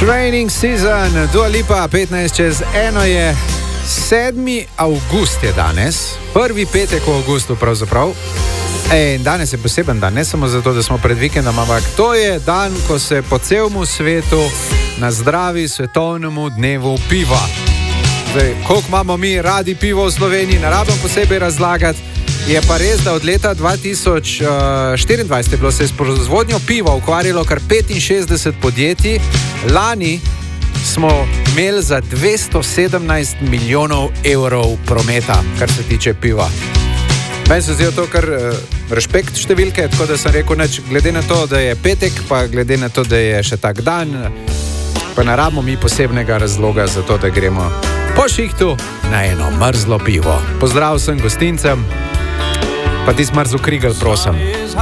Training season, Dua Lipa, 15 čez 1 je, 7. avgust je danes, prvi petek v avgustu pravzaprav. Danes je poseben dan, ne samo zato, da smo pred vikendom, ampak to je dan, ko se po celemu svetu nazdravi svetovnemu dnevu piva. Zdaj, koliko imamo mi radi pivo v Sloveniji, ne rabim posebej razlagati. Je pa res, da od leta 2024 je bilo se s proizvodnjo piva ukvarjalo kar 65 podjetij. Lani smo imeli za 217 milijonov evrov prometa, kar se tiče piva. Meni se zdi to kar respekt številke, tako da sem rekel, neč, glede na to, da je petek, pa glede na to, da je še tak dan, pa ne rabimo mi posebnega razloga za to, da gremo po šihtu na eno mrzlo pivo. Pozdrav vsem gostincem, pa ti smrzu krigel, prosim.